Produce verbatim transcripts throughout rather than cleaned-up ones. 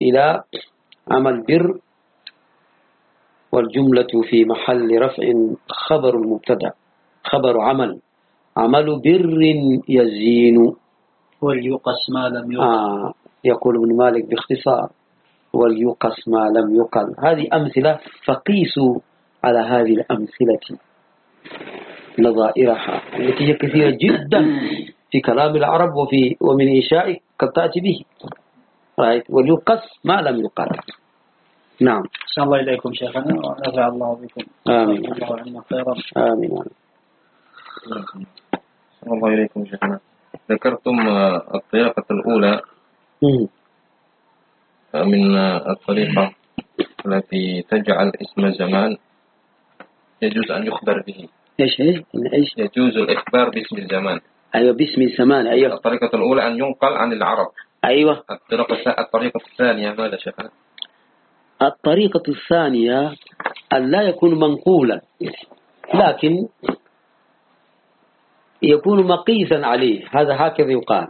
إلى عمل بر، والجملة في محل رفع خبر المبتدأ، خبر عمل، عمل بر يزين. وليقص ما لم يقل. آه يقول ابن مالك باختصار: وليقص ما لم يقل. هذه أمثلة، فقيسوا على هذه الأمثلة نظائرها التي هي كثيرة جدا في كلام العرب وفي ومن إنشاء قد تأتي به. رأيت؟ وليقص ما لم يقل. نعم. أحسن الله إليكم شيخنا ونفع الله بكم. آمين. الله عنا خيرا. آمين. أحسن الله إليكم شيخنا. ذكرتم الطريقة الأولى من الطريقة التي تجعل اسم الزمان يجوز أن يخبر به. إيش إيش إيش؟ يجوز الإخبار باسم الزمان. أيوة، باسم الزمان. أيوة. الطريقة الأولى أن ينقل عن العرب. أيوة. الطريقة الطريقة الثانية ماذا شيخنا؟ الطريقة الثانية أن لا يكون منقولا، لكن يكون مقيسا عليه. هذا هكذا يقال.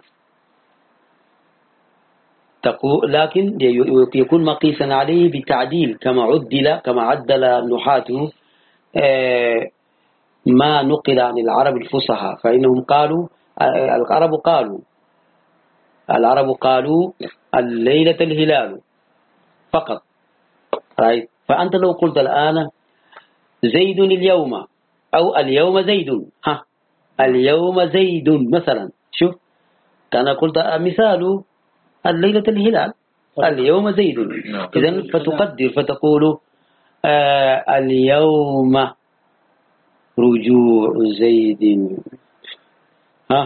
لكن يكون مقيسا عليه بتعديل، كما عدل كما عدل نحاته ما نقل عن العرب الفصحى. فإنهم قالوا، العرب قالوا العرب قالوا الليلة الهلال فقط. طيب، فأنت لو قلت الآن زيد اليوم، أو اليوم زيد، ها اليوم زيد مثلا، شوف كان قلت مثال الليلة الهلال، اليوم زيد. إذن فتقدر فتقول آه اليوم رجوع زيد، ها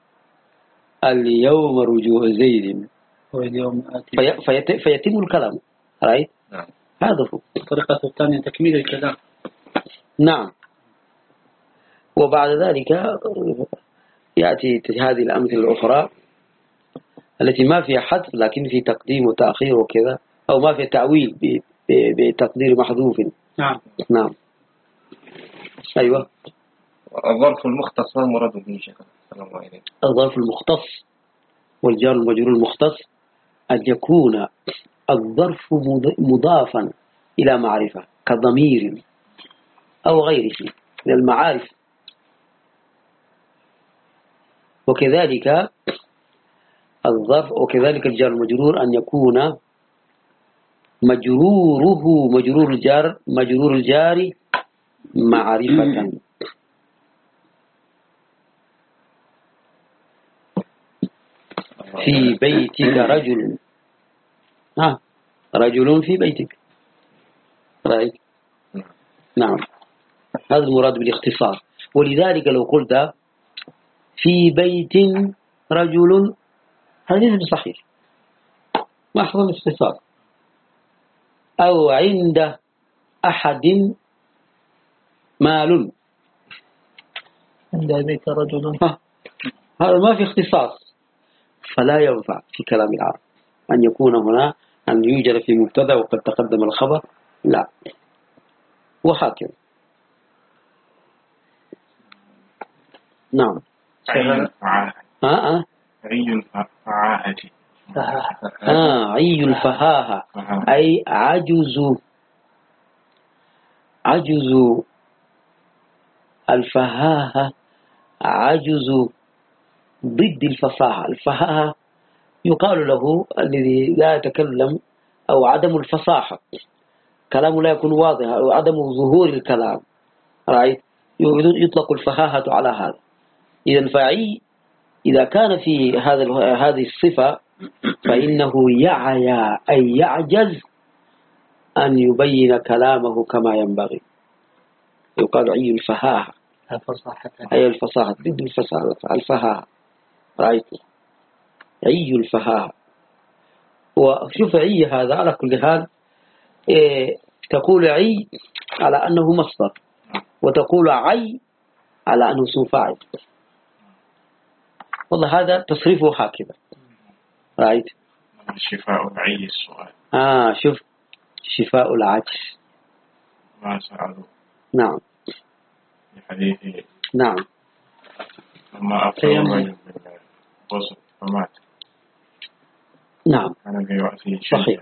اليوم رجوع زيد، في في فيتم الكلام. رأيت؟ نعم. هذا هو. الطريقة الثانية تكميل الكلام. نعم. وبعد ذلك يأتي هذه الأمثلة الأخرى التي ما فيها حذف لكن في تقديم وتأخير وكذا، أو ما فيها تأويل بتقدير محذوف. نعم. نعم. أيوة. الظرف المختص ما المراد به شيخنا؟ الظرف المختص والجار المجرور المختص أن يكون الظرف مضافا إلى معرفة كضمير أو غيره من المعارف. وكذلك الظرف وكذلك الجار المجرور أن يكون مجروره مجرور الجار مجرور الجار معرفة. في بيتك رجل، ها رجل في بيتك. رأيت؟ نعم. هذا المراد بالاختصار. ولذلك لو قلت في بيت رجل، هذا ليس بصحيح، محض الاختصار. أو عند أحد مال، عند بيت رجل، هذا ما في اختصاص، فلا ينفع في كلام العرب أن يكون هنا أن يوجد في مبتدأ وقد تقدم الخبر، لا. وهكذا. نعم. عي الفعاهة. آه آه. عي الفعاهة. آه عي الفهاهة أي عجز عجز الفهاهة، عجز ضد الفصاحة. الفهاهة يقال له الذي لا يتكلم أو عدم الفصاحة، كلامه لا يكون واضح أو عدم ظهور الكلام. رأيت؟ يطلق الفهاهة على هذا. إذا فعي إذا كان في هذا هذه الصفة فإنه يعيا أي يعجز أن يبين كلامه كما ينبغي. يقال عي الفهاهة، أي الفصاحة ضد الفصاحة، الفهاهة. رأيت؟ عي الفهاهة. وشوف عي هذا على كل حال إيه، تقول عي على أنه مصدر، وتقول عي على أنه اسم فاعل. والله هذا تصريفه هكذا. رأيت؟ شفاء العي السؤال. آه شوف، شفاء العجز. ما سألوا. نعم. في حديث. نعم. لما أفضل الرجل بالوسط فمات. نعم. أنا بيأتي صحيح.